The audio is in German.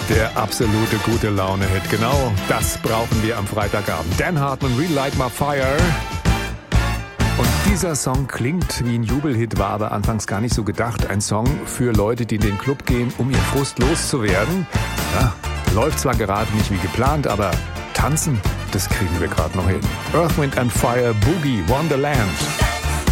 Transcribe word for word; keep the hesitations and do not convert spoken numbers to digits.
Der absolute gute Laune-Hit. Genau das brauchen wir am Freitagabend. Dan Hartman, Relight My Fire. Und dieser Song klingt wie ein Jubelhit, war aber anfangs gar nicht so gedacht. Ein Song für Leute, die in den Club gehen, um ihren Frust loszuwerden. Ja, läuft zwar gerade nicht wie geplant, aber tanzen, das kriegen wir gerade noch hin. Earth, Wind and Fire, Boogie Wonderland.